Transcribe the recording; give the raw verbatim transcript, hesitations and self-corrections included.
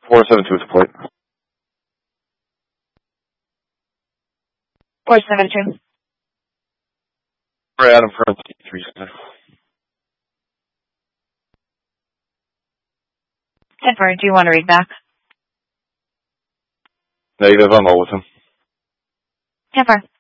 four seven two is the plate. four seven two. For Adam Front, three seven. ten four, do you want to read back? Negative, I'm all with him. ten four.